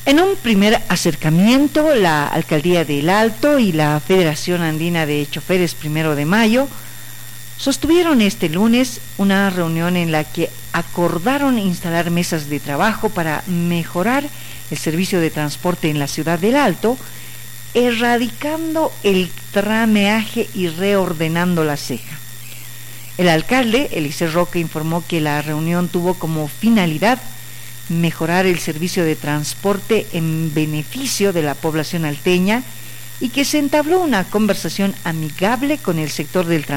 En un primer acercamiento, la Alcaldía del Alto y la Federación Andina de Choferes 1 de Mayo sostuvieron este lunes una reunión en la que acordaron instalar mesas de trabajo para mejorar el servicio de transporte en la ciudad del Alto, erradicando el trameaje y reordenando la ceja. El alcalde, Eliseo Roque, informó que la reunión tuvo como finalidad mejorar el servicio de transporte en beneficio de la población alteña y que se entabló una conversación amigable con el sector del transporte